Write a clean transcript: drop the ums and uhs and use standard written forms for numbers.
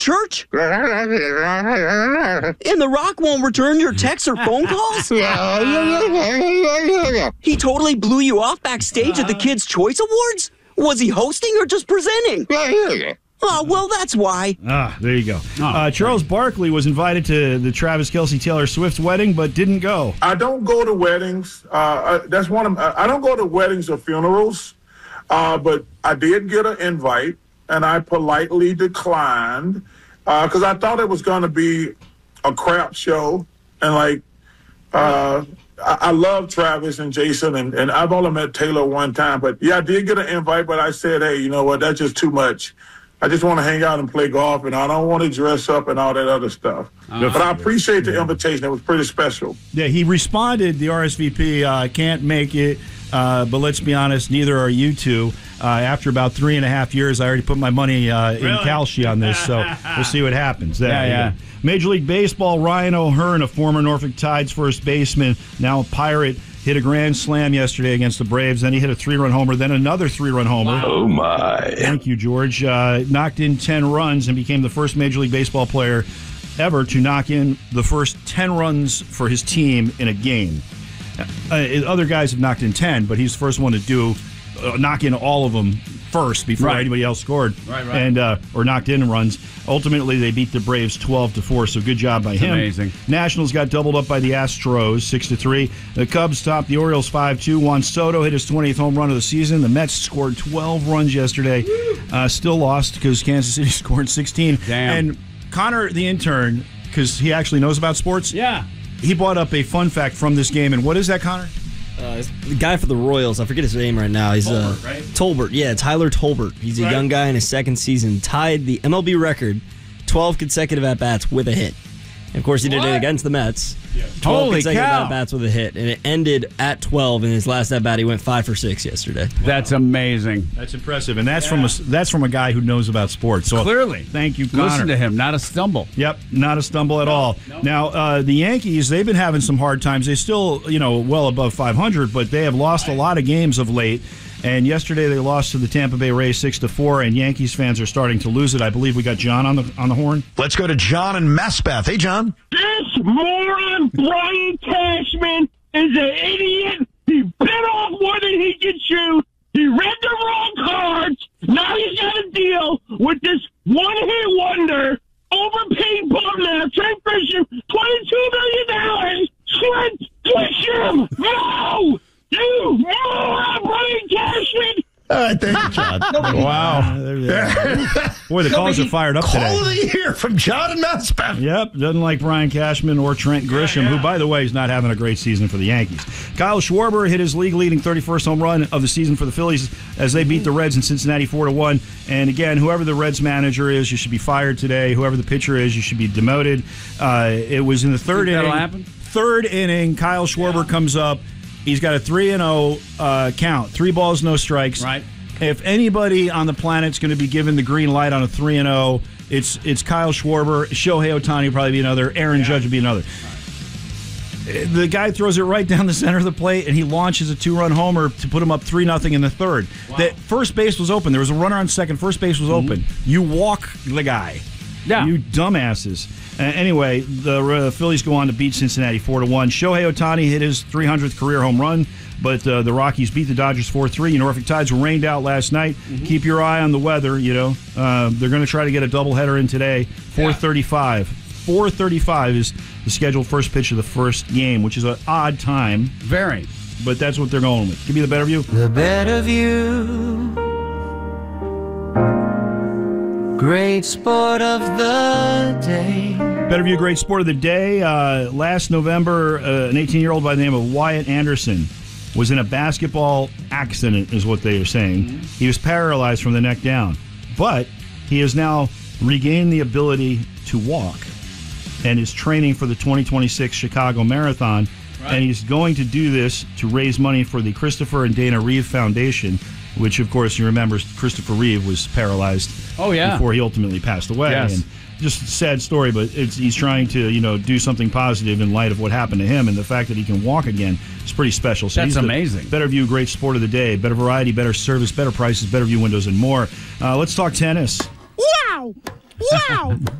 Church? And The Rock won't return your texts or phone calls? He totally blew you off backstage at the Kids' Choice Awards? Was he hosting or just presenting? Oh, well, that's why. There you go. Charles Barkley was invited to the Travis Kelce Taylor Swift wedding, but didn't go. I don't go to weddings. I don't go to weddings or funerals, but I did get an invite, and I politely declined because I thought it was going to be a crap show. And, I love Travis and Jason, and I've only met Taylor one time. But, yeah, I did get an invite, but I said, hey, you know what, that's just too much. I just want to hang out and play golf, and I don't want to dress up and all that other stuff. But I appreciate the invitation. It was pretty special. Yeah, he responded, the RSVP, I can't make it, but let's be honest, neither are you two. After about 3.5 years, I already put my money in Kalshi on this, so we'll see what happens. Yeah. Major League Baseball, Ryan O'Hearn, a former Norfolk Tides first baseman, now a Pirate, hit a grand slam yesterday against the Braves. Then he hit a 3-run homer, then another 3-run homer. Wow. Oh, my. Thank you, George. Knocked in 10 runs and became the first Major League Baseball player ever to knock in the first 10 runs for his team in a game. Other guys have knocked in 10, but he's the first one to do knock in all of them first before anybody else scored, and or knocked in runs. Ultimately, they beat the Braves 12-4. So good job by him. Amazing. Nationals got doubled up by the Astros 6-3. The Cubs topped the Orioles 5-2. Juan Soto hit his 20th home run of the season. The Mets scored 12 runs yesterday. Still lost because Kansas City scored 16. Damn. And Connor, the intern, because he actually knows about sports. Yeah. He brought up a fun fact from this game. And what is that, Connor? The guy for the Royals, I forget his name right now. He's Tolbert, right? Tolbert, yeah, Tyler Tolbert. He's a young guy in his second season. Tied the MLB record, 12 consecutive at-bats with a hit. And of course, he did it against the Mets. Yeah. 12 Holy consecutive cow. at-bats with a hit. And it ended at 12 in his last at-bat. He went 5 for 6 yesterday. That's amazing. That's impressive. And that's from a guy who knows about sports. So clearly. Thank you, Connor. Listen to him. Not a stumble. Yep, not a stumble at all. Nope. Now, the Yankees, they've been having some hard times. They still, well above 500, but they have lost a lot of games of late. And yesterday they lost to the Tampa Bay Rays 6-4, and Yankees fans are starting to lose it. I believe we got John on the horn. Let's go to John in Mespeth. Hey, John. This moron Brian Cashman is an idiot. He bit off more than he could chew. He read the wrong cards. Now he's got to deal with this one-hit wonder, overpaid bum now, Trent Grisham, $22 million. Switch him. No! You moron, Brian Cashman! All right, thank you, John. Wow. Boy, the calls are fired up today. Call of the year from John and Mespeth. Yep, doesn't like Brian Cashman or Trent Grisham, who, by the way, is not having a great season for the Yankees. Kyle Schwarber hit his league-leading 31st home run of the season for the Phillies as they beat the Reds in Cincinnati 4-1. And again, whoever the Reds manager is, you should be fired today. Whoever the pitcher is, you should be demoted. It was in the third inning. That'll happen? Third inning, Kyle Schwarber comes up. He's got a 3-0 count. 3 balls, no strikes. Right. If anybody on the planet's going to be given the green light on a 3-0, it's Kyle Schwarber. Shohei Ohtani will probably be another. Aaron Judge will be another. The guy throws it right down the center of the plate, and he launches a 2-run homer to put him up 3-0 in the third. Wow. That first base was open. There was a runner on second. First base was open. You walk the guy. Yeah. You dumbasses. Anyway, the Phillies go on to beat Cincinnati 4-1. Shohei Ohtani hit his 300th career home run, but the Rockies beat the Dodgers 4-3. Norfolk Tides were rained out last night. Keep your eye on the weather. They're going to try to get a doubleheader in today. 4:35. 4:35 is the scheduled first pitch of the first game, which is an odd time. Very. But that's what they're going with. Give me the better view. The better view. Great sport of the day. Better View Great Sport of the Day. Last November, an 18-year-old by the name of Wyatt Anderson was in a basketball accident, is what they are saying. He was paralyzed from the neck down. But he has now regained the ability to walk and is training for the 2026 Chicago Marathon. Right. And he's going to do this to raise money for the Christopher and Dana Reeve Foundation, which, of course, you remember Christopher Reeve was paralyzed before he ultimately passed away. Yes. And just a sad story, but he's trying to do something positive in light of what happened to him, and the fact that he can walk again is pretty special. So that's amazing. Better View Great Sport of the Day. Better variety, better service, better prices, Better View windows, and more. Let's talk tennis. Wow! Wow.